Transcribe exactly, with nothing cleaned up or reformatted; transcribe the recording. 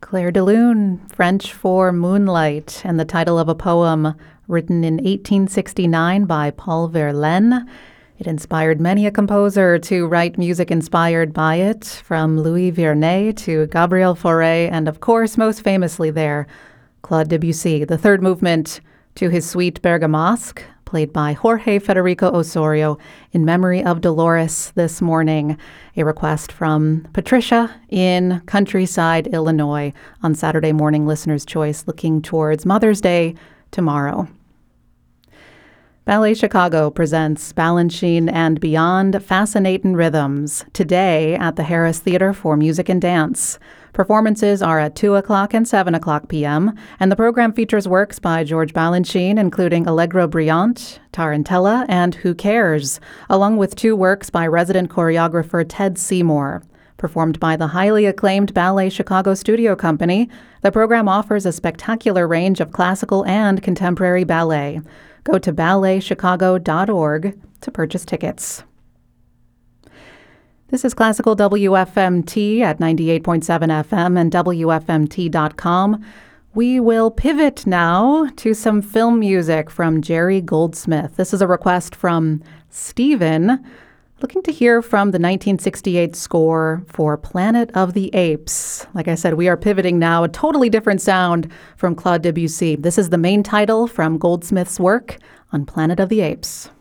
Clair de Lune, French for moonlight, and the title of a poem written in eighteen sixty-nine by Paul Verlaine. It inspired many a composer to write music inspired by it, from Louis Vierney to Gabriel Fauré, and of course, most famously there, Claude Debussy. The third movement to his suite Bergamasque, played by Jorge Federico Osorio in memory of Dolores this morning. A request from Patricia in Countryside, Illinois, on Saturday morning Listener's Choice, looking towards Mother's Day tomorrow. Ballet Chicago presents Balanchine and Beyond Fascinatin' Rhythms today at the Harris Theater for Music and Dance. Performances are at two o'clock and seven o'clock p.m., and the program features works by George Balanchine, including Allegro Brillante, Tarantella, and Who Cares, along with two works by resident choreographer Ted Seymour. Performed by the highly acclaimed Ballet Chicago Studio Company, the program offers a spectacular range of classical and contemporary ballet. Go to ballet chicago dot org to purchase tickets. This is Classical W F M T at ninety-eight point seven F M and W F M T dot com. We will pivot now to some film music from Jerry Goldsmith. This is a request from Stephen, looking to hear from the nineteen sixty-eight score for Planet of the Apes. Like I said, we are pivoting now, a totally different sound from Claude Debussy. This is the main title from Goldsmith's work on Planet of the Apes.